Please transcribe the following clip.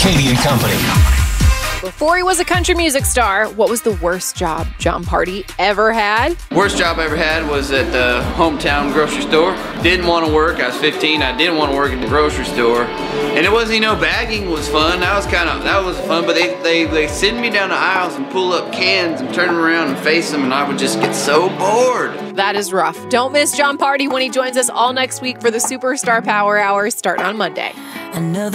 Katie and Company. Before he was a country music star, what was the worst job Jon Pardi ever had? Worst job I ever had was at the hometown grocery store. Didn't want to work. I was 15. I didn't want to work at the grocery store, and it wasn't, bagging was fun. That was fun. But they send me down the aisles and pull up cans and turn them around and face them, and I would just get so bored. That is rough. Don't miss Jon Pardi when he joins us all next week for the Superstar Power Hour starting on Monday.